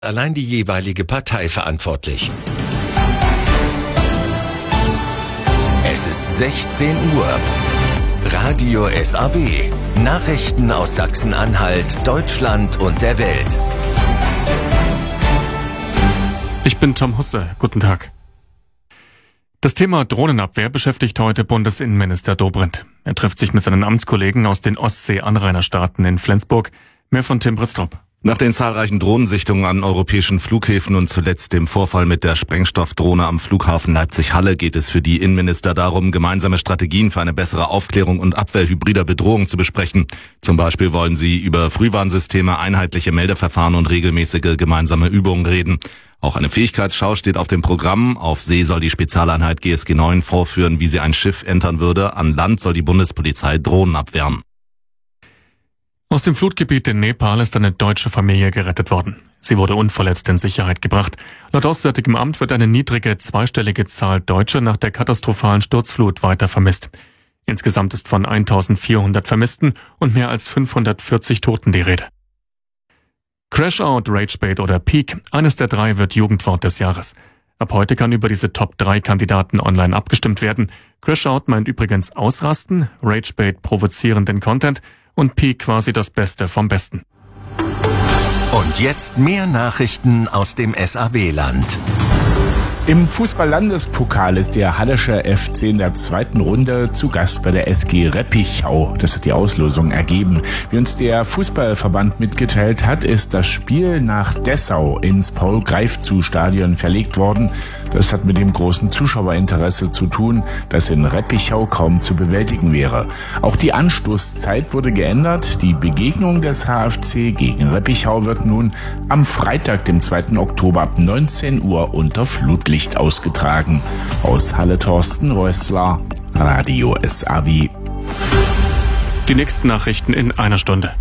allein die jeweilige Partei verantwortlich. Es ist 16 Uhr. Radio SAW. Nachrichten aus Sachsen-Anhalt, Deutschland und der Welt. Ich bin Tom Husse. Guten Tag. Das Thema Drohnenabwehr beschäftigt heute Bundesinnenminister Dobrindt. Er trifft sich mit seinen Amtskollegen aus den Ostsee-Anrainerstaaten in Flensburg. Mehr von Tim Britztrup. Nach den zahlreichen Drohnensichtungen an europäischen Flughäfen und zuletzt dem Vorfall mit der Sprengstoffdrohne am Flughafen Leipzig-Halle geht es für die Innenminister darum, gemeinsame Strategien für eine bessere Aufklärung und Abwehr hybrider Bedrohung zu besprechen. Zum Beispiel wollen sie über Frühwarnsysteme, einheitliche Meldeverfahren und regelmäßige gemeinsame Übungen reden. Auch eine Fähigkeitsschau steht auf dem Programm. Auf See soll die Spezialeinheit GSG 9 vorführen, wie sie ein Schiff entern würde. An Land soll die Bundespolizei Drohnen abwehren. Aus dem Flutgebiet in Nepal ist eine deutsche Familie gerettet worden. Sie wurde unverletzt in Sicherheit gebracht. Laut Auswärtigem Amt wird eine niedrige zweistellige Zahl Deutsche nach der katastrophalen Sturzflut weiter vermisst. Insgesamt ist von 1400 Vermissten und mehr als 540 Toten die Rede. Crashout, Ragebait oder Peak, eines der drei wird Jugendwort des Jahres. Ab heute kann über diese Top 3 Kandidaten online abgestimmt werden. Crashout meint übrigens ausrasten, Ragebait provozierenden Content und Peak quasi das Beste vom Besten. Und jetzt mehr Nachrichten aus dem SAW-Land. Im Fußball-Landespokal ist der Hallische FC in der zweiten Runde zu Gast bei der SG Reppichau. Das hat die Auslosung ergeben. Wie uns der Fußballverband mitgeteilt hat, ist das Spiel nach Dessau ins Paul-Greifzu-Stadion verlegt worden. Das hat mit dem großen Zuschauerinteresse zu tun, das in Reppichau kaum zu bewältigen wäre. Auch die Anstoßzeit wurde geändert. Die Begegnung des HFC gegen Reppichau wird nun am Freitag, dem 2. Oktober ab 19 Uhr unter Flutlicht ausgetragen. Aus Halle Thorsten Rössler, Radio SAW. Die nächsten Nachrichten in einer Stunde.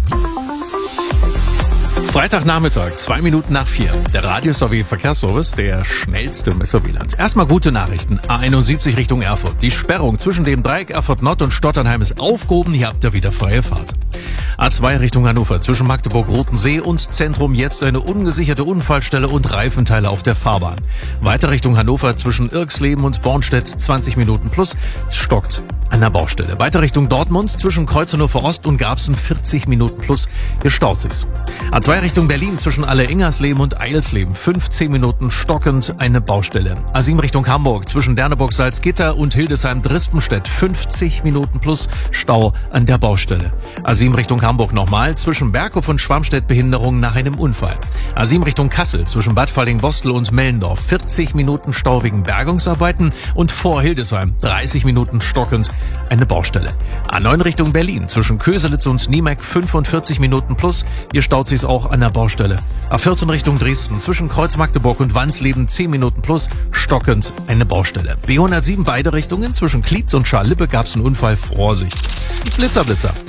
Freitagnachmittag, 2 Minuten nach 4. Der Radio SAW Verkehrsservice, der schnellste im SAW-Land. Erstmal gute Nachrichten. A71 Richtung Erfurt. Die Sperrung zwischen dem Dreieck Erfurt Nord und Stotternheim ist aufgehoben. Hier habt ihr wieder freie Fahrt. A2 Richtung Hannover. Zwischen Magdeburg-Rotensee und Zentrum jetzt eine ungesicherte Unfallstelle und Reifenteile auf der Fahrbahn. Weiter Richtung Hannover zwischen Irksleben und Bornstedt 20 Minuten plus. Stockt an der Baustelle. Weiter Richtung Dortmund zwischen Kreuz-Hannover Ost und Garbsen 40 Minuten plus. Hier staut sich's. A2 Richtung Berlin zwischen Alle-Ingersleben und Eilsleben 15 Minuten stockend eine Baustelle. A7 Richtung Hamburg zwischen Derneburg, Salzgitter und Hildesheim-Drispenstedt 50 Minuten plus Stau an der Baustelle. A7 Richtung Hamburg nochmal zwischen Berghof und Schwammstedt Behinderung nach einem Unfall. A7 Richtung Kassel zwischen Bad Falling-Bostel und Mellendorf 40 Minuten Stau wegen Bergungsarbeiten und vor Hildesheim 30 Minuten stockend eine Baustelle. A9 Richtung Berlin zwischen Köselitz und Niemek 45 Minuten plus. Hier staut sich's auch an der Baustelle. A14 Richtung Dresden zwischen Kreuz Magdeburg und Wansleben 10 Minuten plus stockend eine Baustelle. B107 beide Richtungen zwischen Klietz und Scharlippe gab's einen Unfall. Vorsicht. Blitzer.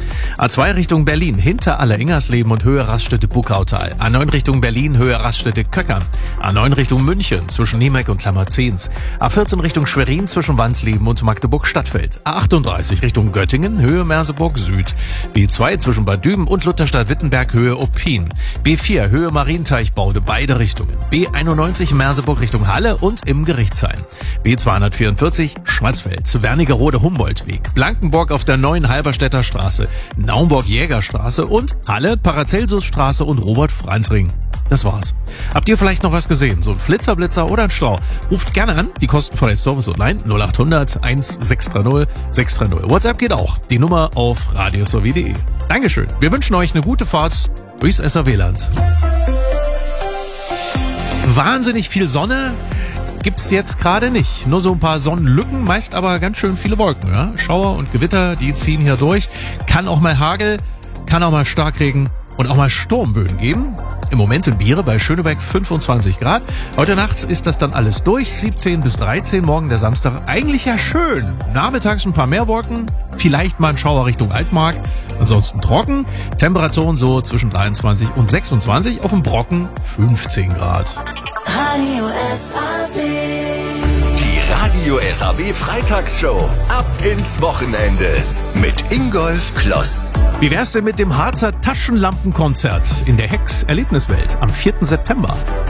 A2 Richtung Berlin hinter Alle-Ingersleben und Höhe Raststätte Buckautal. A9 Richtung Berlin Höhe Raststätte Köckern. A9 Richtung München zwischen Niemek und Klammerzehns. A14 Richtung Schwerin zwischen Wansleben und Magdeburg Stadtfeld. A38 Richtung Göttingen Höhe Merseburg Süd. B2 zwischen Bad Düben und Lutherstadt Wittenberg Höhe Oppin. B4 Höhe Marienteichbaude beide Richtungen. B91 Merseburg Richtung Halle und im Gerichtshain. B244 Schwarzfeld Wernigerode Humboldtweg. Blankenburg auf der neuen Halberstädter Straße. Naumburg-Jägerstraße und Halle, Paracelsusstraße und Robert-Franz-Ring. Das war's. Habt ihr vielleicht noch was gesehen? So ein Flitzer oder ein Stau? Ruft gerne an, die kostenfreie Service Online 0800 1630 630. WhatsApp geht auch. Die Nummer auf radiosaw.de. Dankeschön. Wir wünschen euch eine gute Fahrt durchs SAW-Land. Wahnsinnig viel Sonne gibt's jetzt gerade nicht. Nur so ein paar Sonnenlücken, meist aber ganz schön viele Wolken. Ja? Schauer und Gewitter, die ziehen hier durch. Kann auch mal Hagel, kann auch mal Starkregen und auch mal Sturmböen geben. Im Moment in Biere bei Schöneberg 25 Grad. Heute Nacht ist das dann alles durch. 17 bis 13, morgen der Samstag. Eigentlich ja schön. Nachmittags ein paar mehr Wolken. Vielleicht mal ein Schauer Richtung Altmark. Ansonsten trocken. Temperaturen so zwischen 23 und 26. Auf dem Brocken 15 Grad. Radio SAW. Die Radio SAW Freitagsshow. Ab ins Wochenende. Mit Ingolf Kloss. Wie wär's denn mit dem Harzer Taschenlampenkonzert in der Hex Erlebniswelt am 4. September?